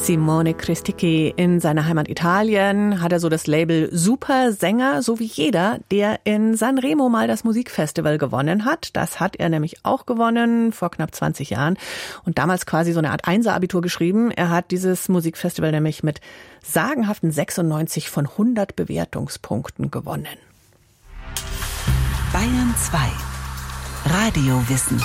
Simone Cristicchi. In seiner Heimat Italien hat er so das Label Supersänger, so wie jeder, der in Sanremo mal das Musikfestival gewonnen hat. Das hat er nämlich auch gewonnen vor knapp 20 Jahren und damals quasi so eine Art Einser-Abitur geschrieben. Er hat dieses Musikfestival nämlich mit sagenhaften 96 von 100 Bewertungspunkten gewonnen. Bayern 2 Radiowissen.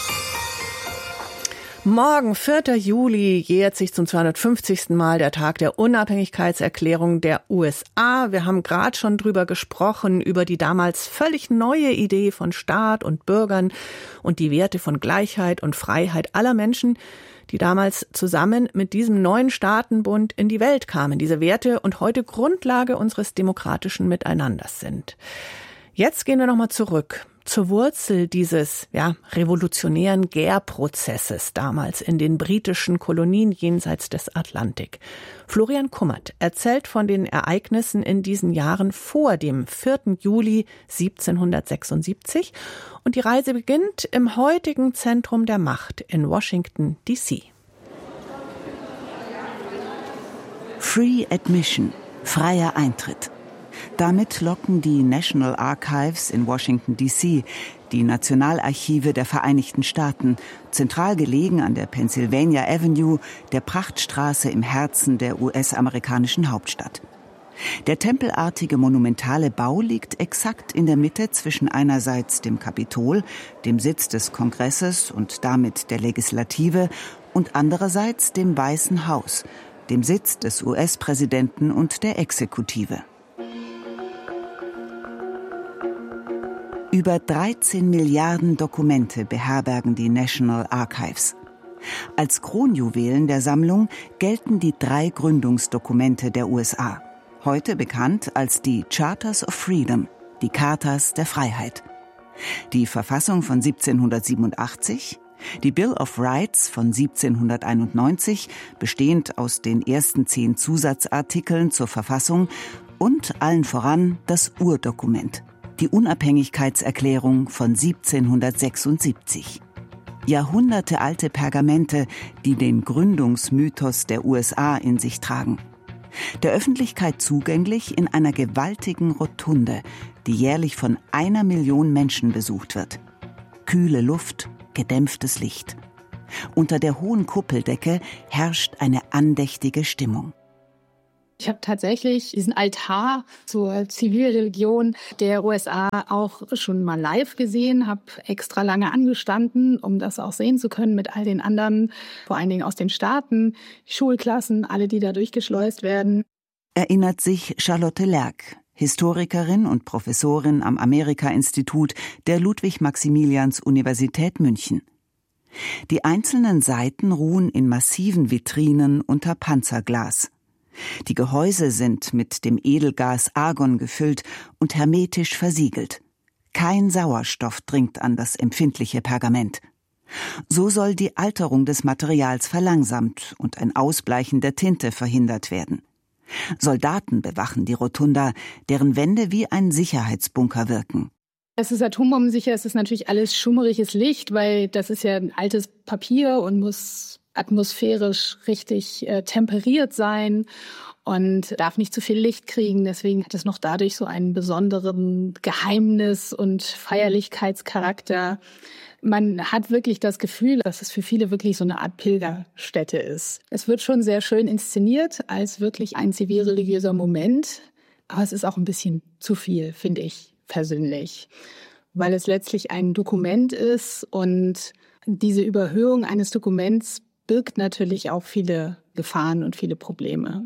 Morgen, 4. Juli, jährt sich zum 250. Mal der Tag der Unabhängigkeitserklärung der USA. Wir haben gerade schon drüber gesprochen, über die damals völlig neue Idee von Staat und Bürgern und die Werte von Gleichheit und Freiheit aller Menschen, die damals zusammen mit diesem neuen Staatenbund in die Welt kamen. Diese Werte und heute Grundlage unseres demokratischen Miteinanders sind. Jetzt gehen wir nochmal zurück zur Wurzel dieses revolutionären Gärprozesses damals in den britischen Kolonien jenseits des Atlantik. Florian Kummert erzählt von den Ereignissen in diesen Jahren vor dem 4. Juli 1776 und die Reise beginnt im heutigen Zentrum der Macht in Washington, D.C. Free Admission, freier Eintritt. Damit locken die National Archives in Washington, D.C., die Nationalarchive der Vereinigten Staaten, zentral gelegen an der Pennsylvania Avenue, der Prachtstraße im Herzen der US-amerikanischen Hauptstadt. Der tempelartige monumentale Bau liegt exakt in der Mitte zwischen einerseits dem Kapitol, dem Sitz des Kongresses und damit der Legislative, und andererseits dem Weißen Haus, dem Sitz des US-Präsidenten und der Exekutive. Über 13 Milliarden Dokumente beherbergen die National Archives. Als Kronjuwelen der Sammlung gelten die 3 Gründungsdokumente der USA, heute bekannt als die Charters of Freedom, die Chartas der Freiheit. Die Verfassung von 1787, die Bill of Rights von 1791, bestehend aus den ersten 10 Zusatzartikeln zur Verfassung und allen voran das Urdokument, die Unabhängigkeitserklärung von 1776. Jahrhundertealte Pergamente, die den Gründungsmythos der USA in sich tragen. Der Öffentlichkeit zugänglich in einer gewaltigen Rotunde, die jährlich von 1 Million Menschen besucht wird. Kühle Luft, gedämpftes Licht. Unter der hohen Kuppeldecke herrscht eine andächtige Stimmung. Ich habe tatsächlich diesen Altar zur Zivilreligion der USA auch schon mal live gesehen, habe extra lange angestanden, um das auch sehen zu können mit all den anderen, vor allen Dingen aus den Staaten, Schulklassen, alle, die da durchgeschleust werden. Erinnert sich Charlotte Lerck, Historikerin und Professorin am Amerika-Institut der Ludwig-Maximilians-Universität München. Die einzelnen Seiten ruhen in massiven Vitrinen unter Panzerglas. Die Gehäuse sind mit dem Edelgas Argon gefüllt und hermetisch versiegelt. Kein Sauerstoff dringt an das empfindliche Pergament. So soll die Alterung des Materials verlangsamt und ein Ausbleichen der Tinte verhindert werden. Soldaten bewachen die Rotunda, deren Wände wie ein Sicherheitsbunker wirken. Es ist atombombensicher, es ist natürlich alles schummriges Licht, weil das ist ja ein altes Papier und muss atmosphärisch richtig temperiert sein und darf nicht zu viel Licht kriegen. Deswegen hat es noch dadurch so einen besonderen Geheimnis- und Feierlichkeitscharakter. Man hat wirklich das Gefühl, dass es für viele wirklich so eine Art Pilgerstätte ist. Es wird schon sehr schön inszeniert als wirklich ein zivilreligiöser Moment. Aber es ist auch ein bisschen zu viel, finde ich persönlich, weil es letztlich ein Dokument ist und diese Überhöhung eines Dokuments birgt natürlich auch viele Gefahren und viele Probleme.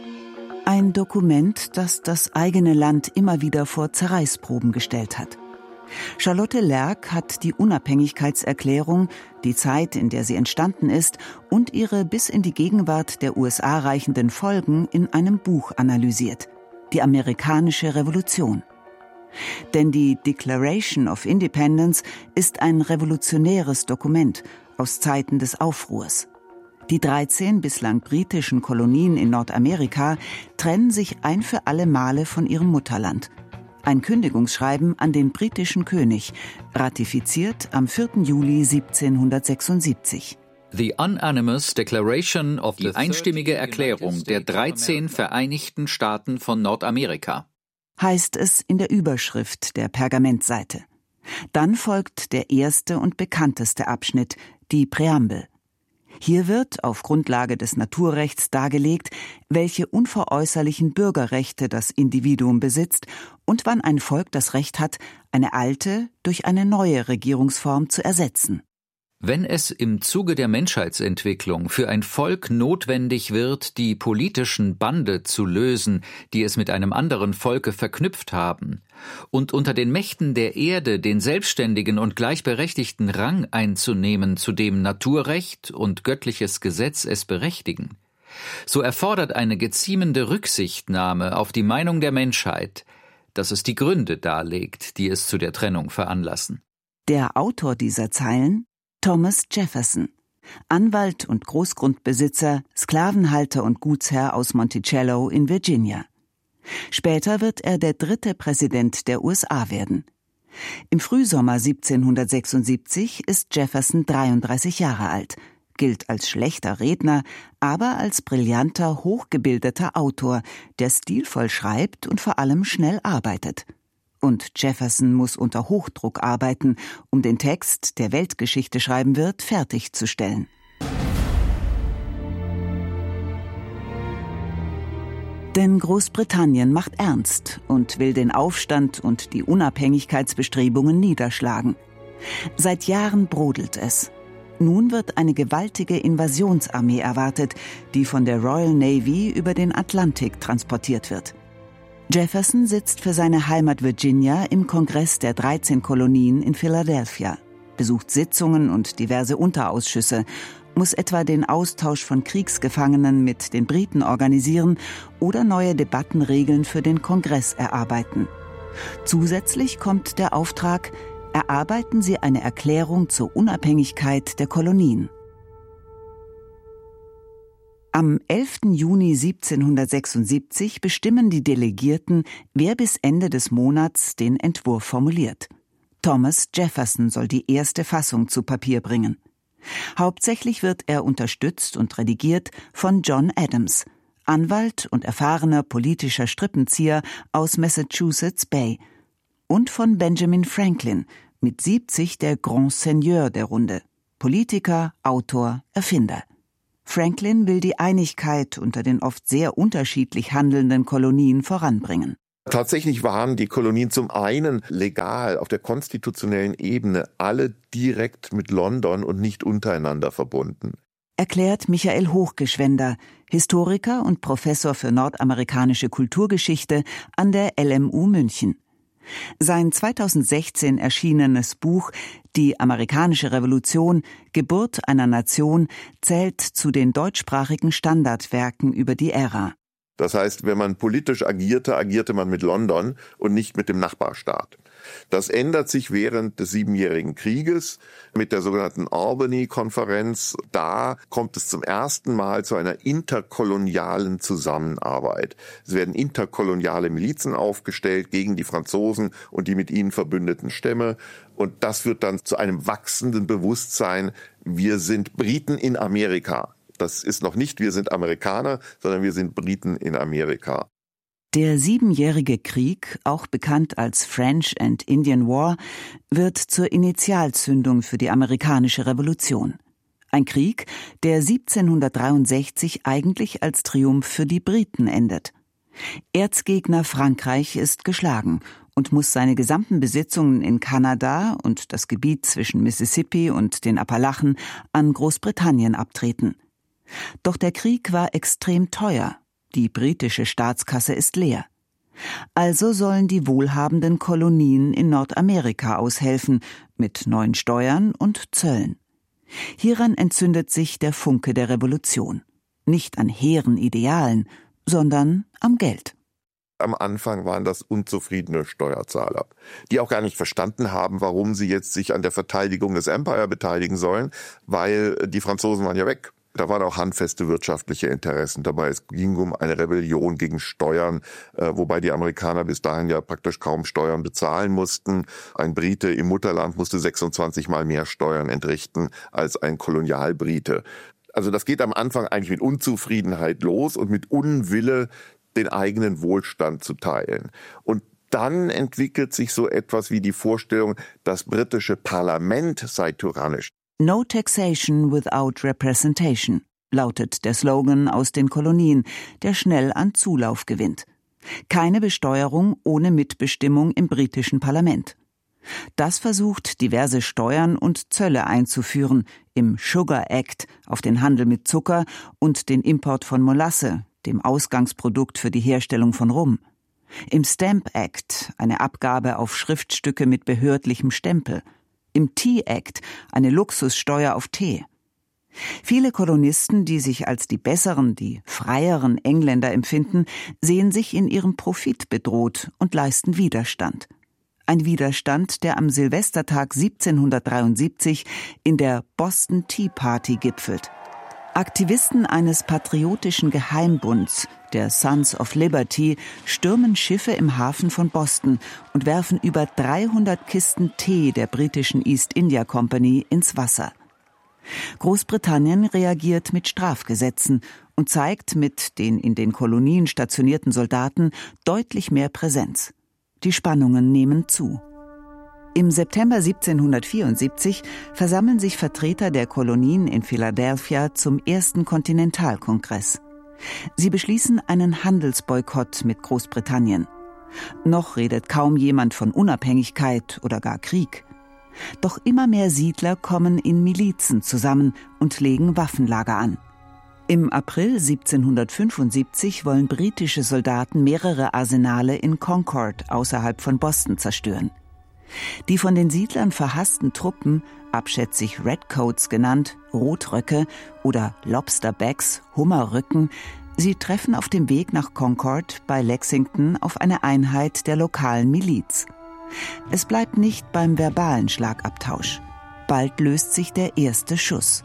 Ein Dokument, das das eigene Land immer wieder vor Zerreißproben gestellt hat. Charlotte Lerck hat die Unabhängigkeitserklärung, die Zeit, in der sie entstanden ist, und ihre bis in die Gegenwart der USA reichenden Folgen in einem Buch analysiert: Die amerikanische Revolution. Denn die Declaration of Independence ist ein revolutionäres Dokument aus Zeiten des Aufruhrs. Die 13 bislang britischen Kolonien in Nordamerika trennen sich ein für alle Male von ihrem Mutterland. Ein Kündigungsschreiben an den britischen König, ratifiziert am 4. Juli 1776. The Unanimous Declaration of die einstimmige Erklärung der 13 Vereinigten Staaten von Nordamerika, heißt es in der Überschrift der Pergamentseite. Dann folgt der erste und bekannteste Abschnitt, die Präambel. Hier wird auf Grundlage des Naturrechts dargelegt, welche unveräußerlichen Bürgerrechte das Individuum besitzt und wann ein Volk das Recht hat, eine alte durch eine neue Regierungsform zu ersetzen. Wenn es im Zuge der Menschheitsentwicklung für ein Volk notwendig wird, die politischen Bande zu lösen, die es mit einem anderen Volke verknüpft haben, und unter den Mächten der Erde den selbstständigen und gleichberechtigten Rang einzunehmen, zu dem Naturrecht und göttliches Gesetz es berechtigen, so erfordert eine geziemende Rücksichtnahme auf die Meinung der Menschheit, dass es die Gründe darlegt, die es zu der Trennung veranlassen. Der Autor dieser Zeilen: Thomas Jefferson, Anwalt und Großgrundbesitzer, Sklavenhalter und Gutsherr aus Monticello in Virginia. Später wird er der 3. Präsident der USA werden. Im Frühsommer 1776 ist Jefferson 33 Jahre alt, gilt als schlechter Redner, aber als brillanter, hochgebildeter Autor, der stilvoll schreibt und vor allem schnell arbeitet. Und Jefferson muss unter Hochdruck arbeiten, um den Text, der Weltgeschichte schreiben wird, fertigzustellen. Denn Großbritannien macht ernst und will den Aufstand und die Unabhängigkeitsbestrebungen niederschlagen. Seit Jahren brodelt es. Nun wird eine gewaltige Invasionsarmee erwartet, die von der Royal Navy über den Atlantik transportiert wird. Jefferson sitzt für seine Heimat Virginia im Kongress der 13 Kolonien in Philadelphia, besucht Sitzungen und diverse Unterausschüsse, muss etwa den Austausch von Kriegsgefangenen mit den Briten organisieren oder neue Debattenregeln für den Kongress erarbeiten. Zusätzlich kommt der Auftrag: erarbeiten Sie eine Erklärung zur Unabhängigkeit der Kolonien. Am 11. Juni 1776 bestimmen die Delegierten, wer bis Ende des Monats den Entwurf formuliert. Thomas Jefferson soll die erste Fassung zu Papier bringen. Hauptsächlich wird er unterstützt und redigiert von John Adams, Anwalt und erfahrener politischer Strippenzieher aus Massachusetts Bay, und von Benjamin Franklin, mit 70 der Grand Seigneur der Runde, Politiker, Autor, Erfinder. Franklin will die Einigkeit unter den oft sehr unterschiedlich handelnden Kolonien voranbringen. Tatsächlich waren die Kolonien zum einen legal auf der konstitutionellen Ebene alle direkt mit London und nicht untereinander verbunden. Erklärt Michael Hochgeschwender, Historiker und Professor für nordamerikanische Kulturgeschichte an der LMU München. Sein 2016 erschienenes Buch »Die amerikanische Revolution – Geburt einer Nation« zählt zu den deutschsprachigen Standardwerken über die Ära. Das heißt, wenn man politisch agierte man mit London und nicht mit dem Nachbarstaat. Das ändert sich während des 7-jährigen Krieges mit der sogenannten Albany-Konferenz. Da kommt es zum ersten Mal zu einer interkolonialen Zusammenarbeit. Es werden interkoloniale Milizen aufgestellt gegen die Franzosen und die mit ihnen verbündeten Stämme. Und das führt dann zu einem wachsenden Bewusstsein, wir sind Briten in Amerika. Das ist noch nicht, wir sind Amerikaner, sondern wir sind Briten in Amerika. Der 7-jährige Krieg, auch bekannt als French and Indian War, wird zur Initialzündung für die amerikanische Revolution. Ein Krieg, der 1763 eigentlich als Triumph für die Briten endet. Erzgegner Frankreich ist geschlagen und muss seine gesamten Besitzungen in Kanada und das Gebiet zwischen Mississippi und den Appalachen an Großbritannien abtreten. Doch der Krieg war extrem teuer. Die britische Staatskasse ist leer. Also sollen die wohlhabenden Kolonien in Nordamerika aushelfen, mit neuen Steuern und Zöllen. Hieran entzündet sich der Funke der Revolution. Nicht an hehren Idealen, sondern am Geld. Am Anfang waren das unzufriedene Steuerzahler, die auch gar nicht verstanden haben, warum sie jetzt sich an der Verteidigung des Empire beteiligen sollen, weil die Franzosen waren ja weg. Da waren auch handfeste wirtschaftliche Interessen dabei. Es ging um eine Rebellion gegen Steuern, wobei die Amerikaner bis dahin ja praktisch kaum Steuern bezahlen mussten. Ein Brite im Mutterland musste 26 Mal mehr Steuern entrichten als ein Kolonialbrite. Also das geht am Anfang eigentlich mit Unzufriedenheit los und mit Unwille, den eigenen Wohlstand zu teilen. Und dann entwickelt sich so etwas wie die Vorstellung, das britische Parlament sei tyrannisch. No taxation without representation lautet der Slogan aus den Kolonien, der schnell an Zulauf gewinnt. Keine Besteuerung ohne Mitbestimmung im britischen Parlament. Das versucht, diverse Steuern und Zölle einzuführen, im Sugar Act auf den Handel mit Zucker und den Import von Molasse, dem Ausgangsprodukt für die Herstellung von Rum. Im Stamp Act eine Abgabe auf Schriftstücke mit behördlichem Stempel. Im Tea Act eine Luxussteuer auf Tee. Viele Kolonisten, die sich als die besseren, die freieren Engländer empfinden, sehen sich in ihrem Profit bedroht und leisten Widerstand. Ein Widerstand, der am Silvestertag 1773 in der Boston Tea Party gipfelt. Aktivisten eines patriotischen Geheimbunds, der Sons of Liberty, stürmen Schiffe im Hafen von Boston und werfen über 300 Kisten Tee der britischen East India Company ins Wasser. Großbritannien reagiert mit Strafgesetzen und zeigt mit den in den Kolonien stationierten Soldaten deutlich mehr Präsenz. Die Spannungen nehmen zu. Im September 1774 versammeln sich Vertreter der Kolonien in Philadelphia zum ersten Kontinentalkongress. Sie beschließen einen Handelsboykott mit Großbritannien. Noch redet kaum jemand von Unabhängigkeit oder gar Krieg. Doch immer mehr Siedler kommen in Milizen zusammen und legen Waffenlager an. Im April 1775 wollen britische Soldaten mehrere Arsenale in Concord außerhalb von Boston zerstören. Die von den Siedlern verhassten Truppen, abschätzig Redcoats genannt, Rotröcke oder Lobsterbacks, Hummerrücken, sie treffen auf dem Weg nach Concord bei Lexington auf eine Einheit der lokalen Miliz. Es bleibt nicht beim verbalen Schlagabtausch. Bald löst sich der erste Schuss.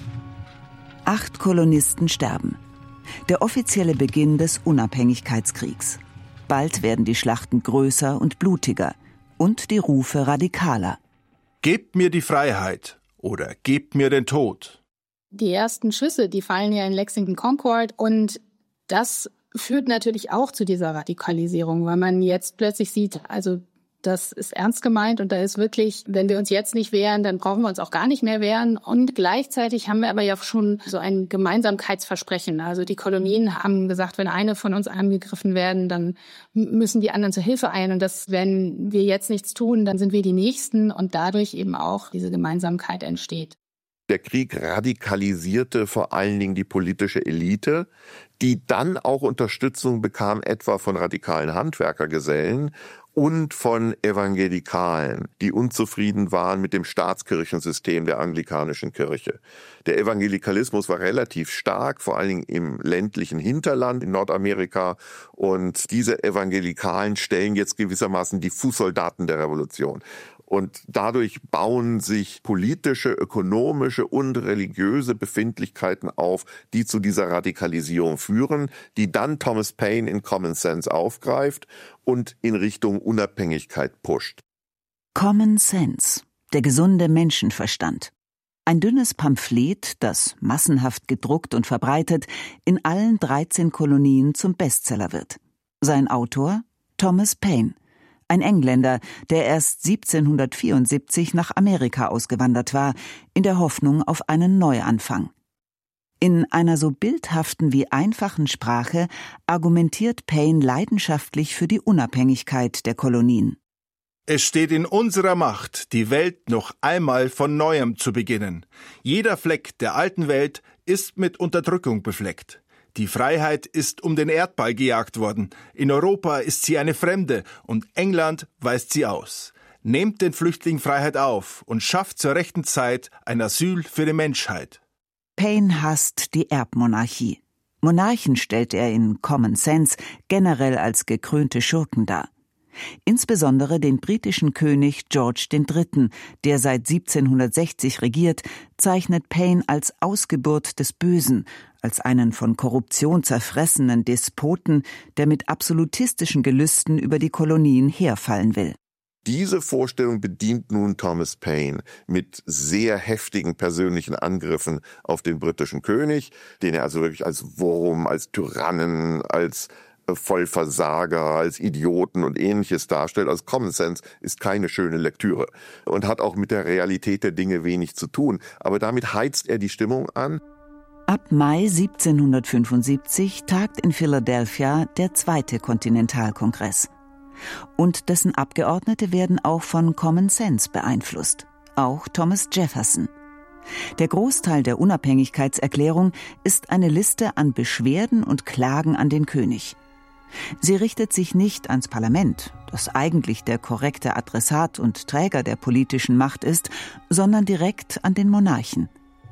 8 Kolonisten sterben. Der offizielle Beginn des Unabhängigkeitskriegs. Bald werden die Schlachten größer und blutiger. Und die Rufe radikaler. Gebt mir die Freiheit oder gebt mir den Tod. Die ersten Schüsse, die fallen ja in Lexington Concord und das führt natürlich auch zu dieser Radikalisierung, weil man jetzt plötzlich sieht, also das ist ernst gemeint und da ist wirklich, wenn wir uns jetzt nicht wehren, dann brauchen wir uns auch gar nicht mehr wehren. Und gleichzeitig haben wir aber ja schon so ein Gemeinsamkeitsversprechen. Also die Kolonien haben gesagt, wenn eine von uns angegriffen werden, dann müssen die anderen zur Hilfe eilen. Und das, wenn wir jetzt nichts tun, dann sind wir die Nächsten und dadurch eben auch diese Gemeinsamkeit entsteht. Der Krieg radikalisierte vor allen Dingen die politische Elite, die dann auch Unterstützung bekam, etwa von radikalen Handwerkergesellen und von Evangelikalen, die unzufrieden waren mit dem Staatskirchensystem der anglikanischen Kirche. Der Evangelikalismus war relativ stark, vor allen Dingen im ländlichen Hinterland in Nordamerika. Und diese Evangelikalen stellen jetzt gewissermaßen die Fußsoldaten der Revolution. Und dadurch bauen sich politische, ökonomische und religiöse Befindlichkeiten auf, die zu dieser Radikalisierung führen, die dann Thomas Paine in Common Sense aufgreift und in Richtung Unabhängigkeit pusht. Common Sense, der gesunde Menschenverstand. Ein dünnes Pamphlet, das massenhaft gedruckt und verbreitet in allen 13 Kolonien zum Bestseller wird. Sein Autor? Thomas Paine. Ein Engländer, der erst 1774 nach Amerika ausgewandert war, in der Hoffnung auf einen Neuanfang. In einer so bildhaften wie einfachen Sprache argumentiert Paine leidenschaftlich für die Unabhängigkeit der Kolonien. Es steht in unserer Macht, die Welt noch einmal von Neuem zu beginnen. Jeder Fleck der alten Welt ist mit Unterdrückung befleckt. Die Freiheit ist um den Erdball gejagt worden. In Europa ist sie eine Fremde und England weist sie aus. Nehmt den Flüchtlingen Freiheit auf und schafft zur rechten Zeit ein Asyl für die Menschheit. Paine hasst die Erbmonarchie. Monarchen stellt er in Common Sense generell als gekrönte Schurken dar. Insbesondere den britischen König George III., der seit 1760 regiert, zeichnet Paine als Ausgeburt des Bösen, als einen von Korruption zerfressenen Despoten, der mit absolutistischen Gelüsten über die Kolonien herfallen will. Diese Vorstellung bedient nun Thomas Paine mit sehr heftigen persönlichen Angriffen auf den britischen König, den er also wirklich als Wurm, als Tyrannen, als Vollversager, als Idioten und Ähnliches darstellt. Also Common Sense ist keine schöne Lektüre und hat auch mit der Realität der Dinge wenig zu tun. Aber damit heizt er die Stimmung an. Ab Mai 1775 tagt in Philadelphia der Zweite Kontinentalkongress. Und dessen Abgeordnete werden auch von Common Sense beeinflusst, auch Thomas Jefferson. Der Großteil der Unabhängigkeitserklärung ist eine Liste an Beschwerden und Klagen an den König. Sie richtet sich nicht ans Parlament, das eigentlich der korrekte Adressat und Träger der politischen Macht ist, sondern direkt an den Monarchen.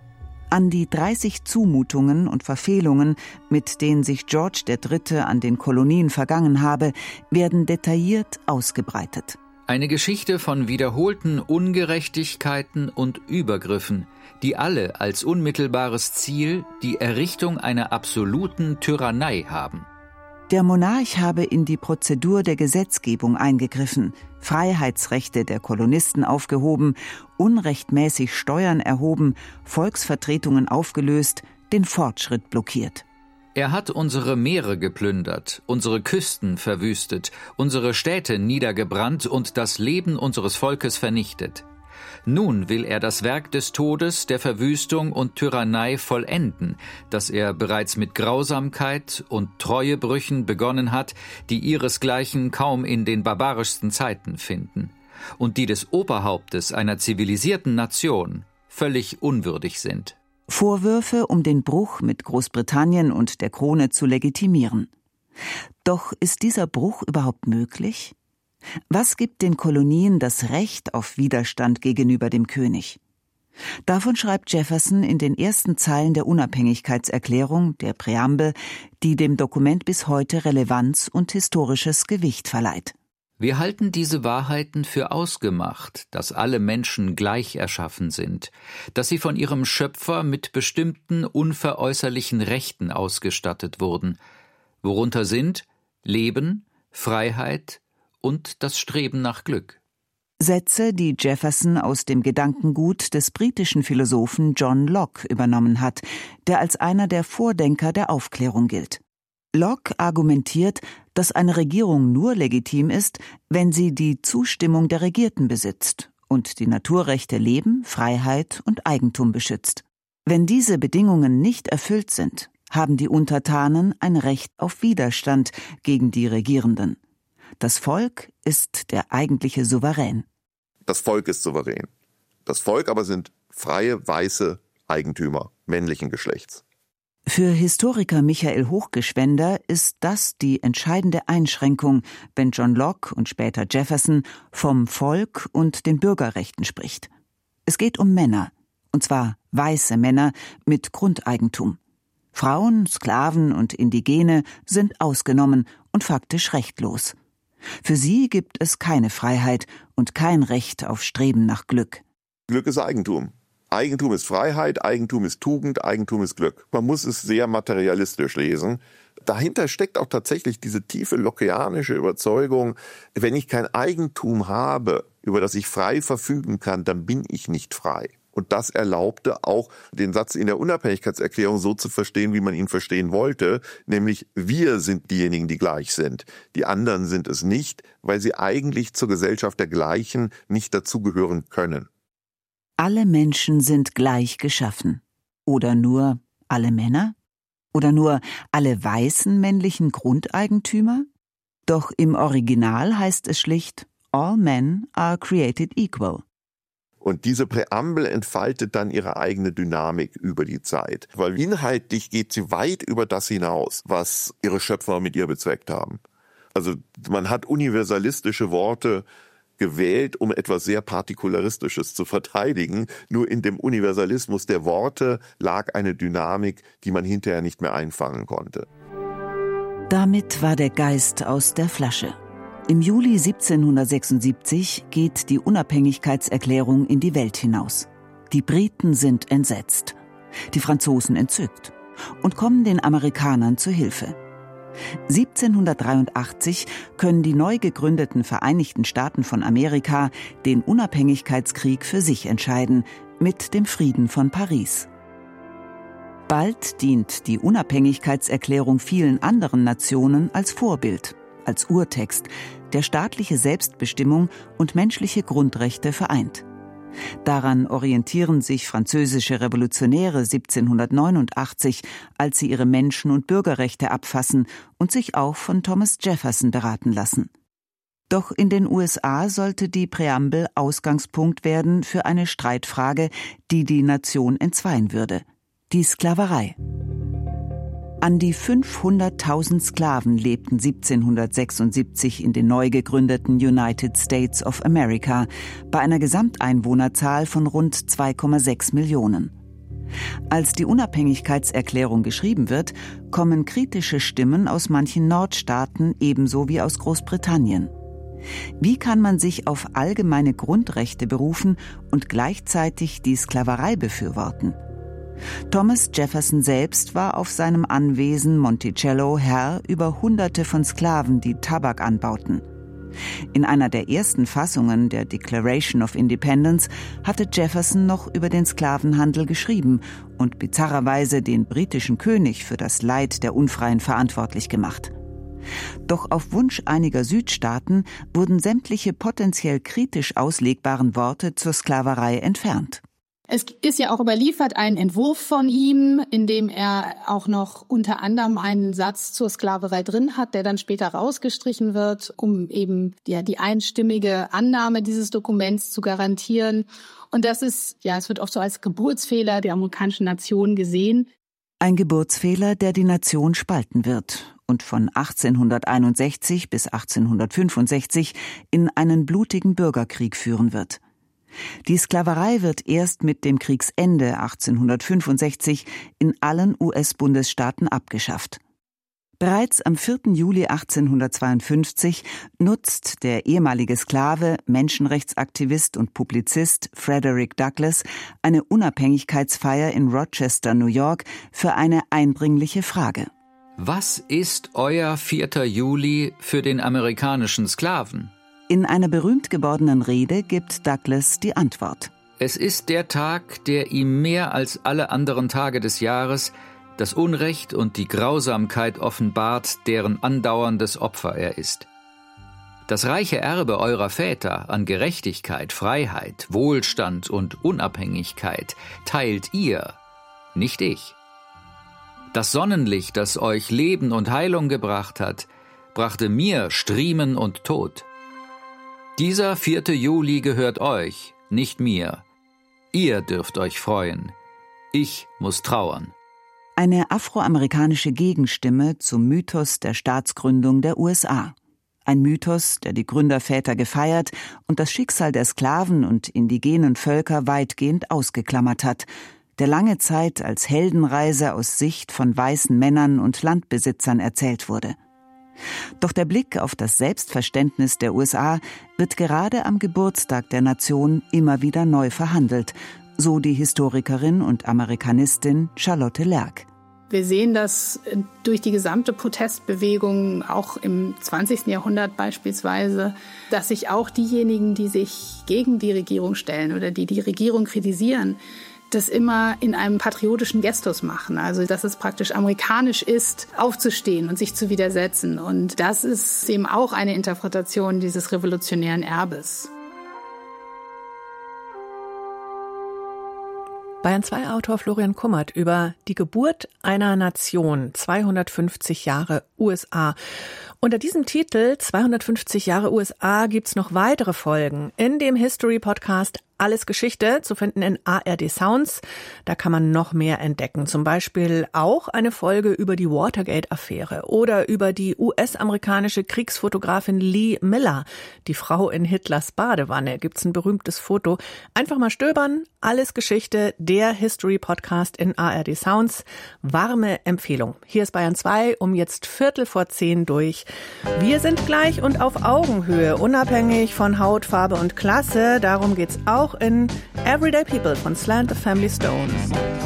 An die 30 Zumutungen und Verfehlungen, mit denen sich George III. An den Kolonien vergangen habe, werden detailliert ausgebreitet. Eine Geschichte von wiederholten Ungerechtigkeiten und Übergriffen, die alle als unmittelbares Ziel die Errichtung einer absoluten Tyrannei haben. Der Monarch habe in die Prozedur der Gesetzgebung eingegriffen, Freiheitsrechte der Kolonisten aufgehoben, unrechtmäßig Steuern erhoben, Volksvertretungen aufgelöst, den Fortschritt blockiert. Er hat unsere Meere geplündert, unsere Küsten verwüstet, unsere Städte niedergebrannt und das Leben unseres Volkes vernichtet. Nun will er das Werk des Todes, der Verwüstung und Tyrannei vollenden, das er bereits mit Grausamkeit und Treuebrüchen begonnen hat, die ihresgleichen kaum in den barbarischsten Zeiten finden und die des Oberhauptes einer zivilisierten Nation völlig unwürdig sind. Vorwürfe, um den Bruch mit Großbritannien und der Krone zu legitimieren. Doch ist dieser Bruch überhaupt möglich? Was gibt den Kolonien das Recht auf Widerstand gegenüber dem König? Davon schreibt Jefferson in den ersten Zeilen der Unabhängigkeitserklärung, der Präambel, die dem Dokument bis heute Relevanz und historisches Gewicht verleiht. Wir halten diese Wahrheiten für ausgemacht, dass alle Menschen gleich erschaffen sind, dass sie von ihrem Schöpfer mit bestimmten unveräußerlichen Rechten ausgestattet wurden, worunter sind Leben, Freiheit und das Streben nach Glück. Sätze, die Jefferson aus dem Gedankengut des britischen Philosophen John Locke übernommen hat, der als einer der Vordenker der Aufklärung gilt. Locke argumentiert, dass eine Regierung nur legitim ist, wenn sie die Zustimmung der Regierten besitzt und die Naturrechte Leben, Freiheit und Eigentum beschützt. Wenn diese Bedingungen nicht erfüllt sind, haben die Untertanen ein Recht auf Widerstand gegen die Regierenden. Das Volk ist der eigentliche Souverän. Das Volk ist souverän. Das Volk aber sind freie, weiße Eigentümer männlichen Geschlechts. Für Historiker Michael Hochgeschwender ist das die entscheidende Einschränkung, wenn John Locke und später Jefferson vom Volk und den Bürgerrechten spricht. Es geht um Männer, und zwar weiße Männer mit Grundeigentum. Frauen, Sklaven und Indigene sind ausgenommen und faktisch rechtlos. Für sie gibt es keine Freiheit und kein Recht auf Streben nach Glück. Glück ist Eigentum. Eigentum ist Freiheit, Eigentum ist Tugend, Eigentum ist Glück. Man muss es sehr materialistisch lesen. Dahinter steckt auch tatsächlich diese tiefe lockeanische Überzeugung, wenn ich kein Eigentum habe, über das ich frei verfügen kann, dann bin ich nicht frei. Und das erlaubte auch, den Satz in der Unabhängigkeitserklärung so zu verstehen, wie man ihn verstehen wollte, nämlich wir sind diejenigen, die gleich sind. Die anderen sind es nicht, weil sie eigentlich zur Gesellschaft der Gleichen nicht dazugehören können. Alle Menschen sind gleich geschaffen. Oder nur alle Männer? Oder nur alle weißen männlichen Grundeigentümer? Doch im Original heißt es schlicht, all men are created equal. Und diese Präambel entfaltet dann ihre eigene Dynamik über die Zeit. Weil inhaltlich geht sie weit über das hinaus, was ihre Schöpfer mit ihr bezweckt haben. Also man hat universalistische Worte gewählt, um etwas sehr Partikularistisches zu verteidigen. Nur in dem Universalismus der Worte lag eine Dynamik, die man hinterher nicht mehr einfangen konnte. Damit war der Geist aus der Flasche. Im Juli 1776 geht die Unabhängigkeitserklärung in die Welt hinaus. Die Briten sind entsetzt, die Franzosen entzückt und kommen den Amerikanern zu Hilfe. 1783 können die neu gegründeten Vereinigten Staaten von Amerika den Unabhängigkeitskrieg für sich entscheiden, mit dem Frieden von Paris. Bald dient die Unabhängigkeitserklärung vielen anderen Nationen als Vorbild, als Urtext, der staatliche Selbstbestimmung und menschliche Grundrechte vereint. Daran orientieren sich französische Revolutionäre 1789, als sie ihre Menschen- und Bürgerrechte abfassen und sich auch von Thomas Jefferson beraten lassen. Doch in den USA sollte die Präambel Ausgangspunkt werden für eine Streitfrage, die die Nation entzweien würde: die Sklaverei. An die 500.000 Sklaven lebten 1776 in den neu gegründeten United States of America bei einer Gesamteinwohnerzahl von rund 2,6 Millionen. Als die Unabhängigkeitserklärung geschrieben wird, kommen kritische Stimmen aus manchen Nordstaaten ebenso wie aus Großbritannien. Wie kann man sich auf allgemeine Grundrechte berufen und gleichzeitig die Sklaverei befürworten? Thomas Jefferson selbst war auf seinem Anwesen Monticello Herr über Hunderte von Sklaven, die Tabak anbauten. In einer der ersten Fassungen der Declaration of Independence hatte Jefferson noch über den Sklavenhandel geschrieben und bizarrerweise den britischen König für das Leid der Unfreien verantwortlich gemacht. Doch auf Wunsch einiger Südstaaten wurden sämtliche potenziell kritisch auslegbaren Worte zur Sklaverei entfernt. Es ist ja auch überliefert ein Entwurf von ihm, in dem er auch noch unter anderem einen Satz zur Sklaverei drin hat, der dann später rausgestrichen wird, um eben die einstimmige Annahme dieses Dokuments zu garantieren. Und das ist, es wird oft so als Geburtsfehler der amerikanischen Nation gesehen. Ein Geburtsfehler, der die Nation spalten wird und von 1861 bis 1865 in einen blutigen Bürgerkrieg führen wird. Die Sklaverei wird erst mit dem Kriegsende 1865 in allen US-Bundesstaaten abgeschafft. Bereits am 4. Juli 1852 nutzt der ehemalige Sklave, Menschenrechtsaktivist und Publizist Frederick Douglass eine Unabhängigkeitsfeier in Rochester, New York, für eine eindringliche Frage. Was ist euer 4. Juli für den amerikanischen Sklaven? In einer berühmt gewordenen Rede gibt Douglass die Antwort. Es ist der Tag, der ihm mehr als alle anderen Tage des Jahres das Unrecht und die Grausamkeit offenbart, deren andauerndes Opfer er ist. Das reiche Erbe eurer Väter an Gerechtigkeit, Freiheit, Wohlstand und Unabhängigkeit teilt ihr, nicht ich. Das Sonnenlicht, das euch Leben und Heilung gebracht hat, brachte mir Striemen und Tod. Dieser 4. Juli gehört euch, nicht mir. Ihr dürft euch freuen. Ich muss trauern. Eine afroamerikanische Gegenstimme zum Mythos der Staatsgründung der USA. Ein Mythos, der die Gründerväter gefeiert und das Schicksal der Sklaven und indigenen Völker weitgehend ausgeklammert hat, der lange Zeit als Heldenreise aus Sicht von weißen Männern und Landbesitzern erzählt wurde. Doch der Blick auf das Selbstverständnis der USA wird gerade am Geburtstag der Nation immer wieder neu verhandelt, so die Historikerin und Amerikanistin Charlotte Lerck. Wir sehen das durch die gesamte Protestbewegung, auch im 20. Jahrhundert beispielsweise, dass sich auch diejenigen, die sich gegen die Regierung stellen oder die die Regierung kritisieren, das immer in einem patriotischen Gestus machen. Also dass es praktisch amerikanisch ist, aufzustehen und sich zu widersetzen. Und das ist eben auch eine Interpretation dieses revolutionären Erbes. Bayern 2 Autor Florian Kummert über die Geburt einer Nation, 250 Jahre USA. Unter diesem Titel 250 Jahre USA gibt's noch weitere Folgen in dem History-Podcast Alles Geschichte zu finden in ARD Sounds. Da kann man noch mehr entdecken. Zum Beispiel auch eine Folge über die Watergate-Affäre oder über die US-amerikanische Kriegsfotografin Lee Miller. Die Frau in Hitlers Badewanne. Gibt's ein berühmtes Foto. Einfach mal stöbern. Alles Geschichte, der History-Podcast in ARD Sounds. Warme Empfehlung. Hier ist Bayern 2 um jetzt 9:15 durch. Wir sind gleich und auf Augenhöhe, unabhängig von Hautfarbe und Klasse. Darum geht's auch in Everyday People von Slant the Family Stone.